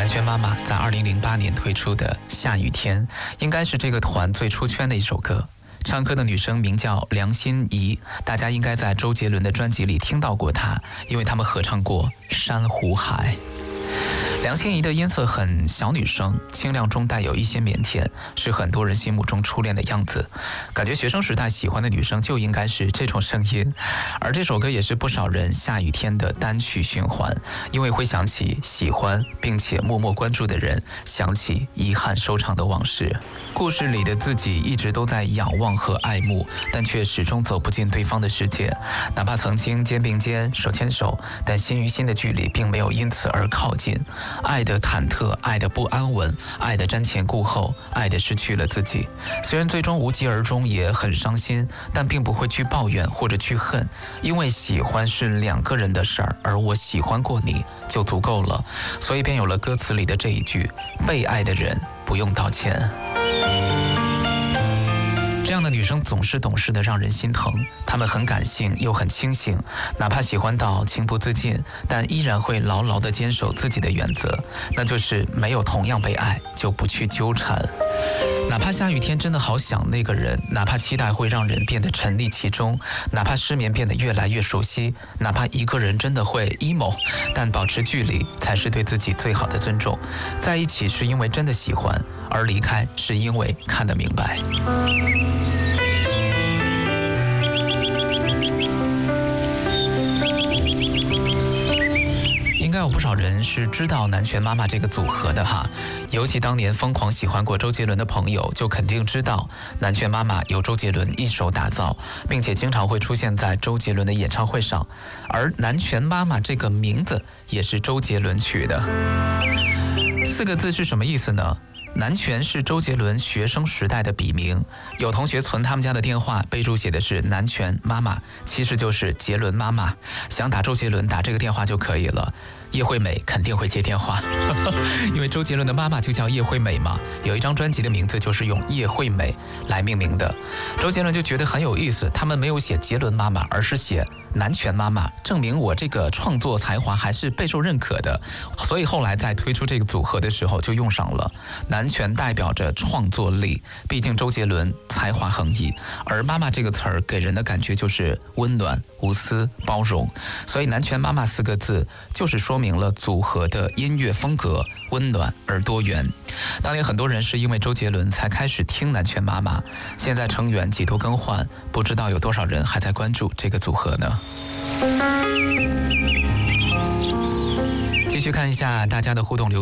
南拳妈妈在2008年推出的《下雨天》，应该是这个团最出圈的一首歌。唱歌的女生名叫梁心颐，大家应该在周杰伦的专辑里听到过她，因为他们合唱过《珊瑚海》。梁心颐的音色很小女生，清亮中带有一些腼腆，是很多人心目中初恋的样子。感觉学生时代喜欢的女生就应该是这种声音。而这首歌也是不少人下雨天的单曲循环，因为会想起喜欢并且默默关注的人，想起遗憾收场的往事。故事里的自己一直都在仰望和爱慕，但却始终走不进对方的世界。哪怕曾经肩并肩手牵手，但心与心的距离并没有因此而靠近。爱的忐忑，爱的不安稳，爱的瞻前顾后，爱的失去了自己。虽然最终无疾而终，也很伤心，但并不会去抱怨或者去恨，因为喜欢是两个人的事儿，而我喜欢过你就足够了，所以便有了歌词里的这一句：被爱的人不用道歉。这样的女生总是懂事的让人心疼，她们很感性又很清醒，哪怕喜欢到情不自禁，但依然会牢牢地坚守自己的原则，那就是没有同样被爱就不去纠缠。哪怕下雨天真的好想那个人，哪怕期待会让人变得沉溺其中，哪怕失眠变得越来越熟悉，哪怕一个人真的会 emo， 但保持距离才是对自己最好的尊重。在一起是因为真的喜欢，而离开是因为看得明白。应该有不少人是知道南拳妈妈这个组合的哈，尤其当年疯狂喜欢过周杰伦的朋友，就肯定知道南拳妈妈由周杰伦一手打造，并且经常会出现在周杰伦的演唱会上。而南拳妈妈这个名字也是周杰伦取的。4个字是什么意思呢？南拳是周杰伦学生时代的笔名，有同学存他们家的电话，备注写的是南拳妈妈，其实就是杰伦妈妈。想打周杰伦打这个电话就可以了。叶惠美肯定会接电话，因为周杰伦的妈妈就叫叶惠美嘛，有一张专辑的名字就是用叶惠美来命名的。周杰伦就觉得很有意思，他们没有写杰伦妈妈，而是写南拳妈妈，证明我这个创作才华还是备受认可的。所以后来在推出这个组合的时候就用上了南拳，代表着创作力，毕竟周杰伦才华横溢，而妈妈这个词儿给人的感觉就是温暖、无私、包容，所以南拳妈妈4个字就是说明了组合的音乐风格温暖而多元。当年很多人是因为周杰伦才开始听南拳妈妈，现在成员几度更换，不知道有多少人还在关注这个组合呢？继续看一下大家的互动留言。